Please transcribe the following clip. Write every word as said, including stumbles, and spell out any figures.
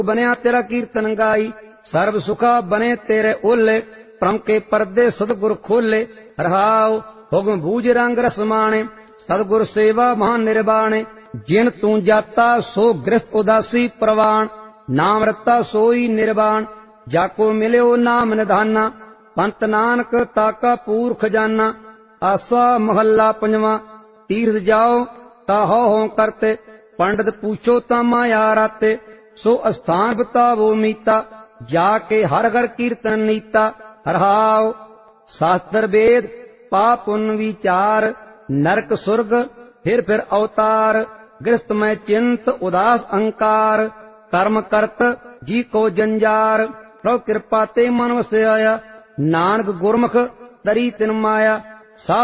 बनिया तेरा कीर्तन गाई, सर्व सुखा बने तेरे ओले, परम के पर्दे सतगुर खोले। रहाओ हुक्म बूझ रंग रस माणे, सतगुर सेवा महान निर्वाणे। जिन तू जाता सो गृहस्थ उदासी प्रवाण, नाम रता सोई निर्वाण। जाको मिल्यो नाम निधाना, पंत नानक ताका पूर खजाना। आसा महला पंजवा। तीर्थ जाओ ता हो हो करते, पंडित पूछो ता माया राते। सो अस्थान बतावो मीता, जाके हर घर कीर्तन नीता। रहाओ शास्त्र वेद पाप पुण्य विचार, नरक सुर्ग फिर फिर अवतार। गृहस्थ में चिंत उदास अहंकार, कर्म करत जी को जंजार। प्रभु कृपा ते मन वस आया, नानक गुरमुख तरी तिन माया।